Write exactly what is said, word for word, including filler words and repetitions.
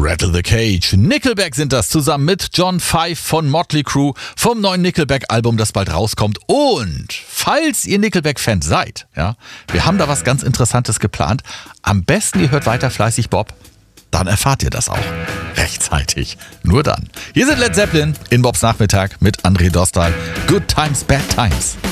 Rattle the Cage. Nickelback sind das zusammen mit John Five von Motley Crue vom neuen Nickelback-Album, das bald rauskommt. Und falls ihr Nickelback-Fans seid, ja, wir haben da was ganz Interessantes geplant. Am besten ihr hört weiter fleißig Bob. Dann erfahrt ihr das auch rechtzeitig. Nur dann. Hier sind Led Zeppelin in Bobs Nachmittag mit André Dostal. Good Times, Bad Times.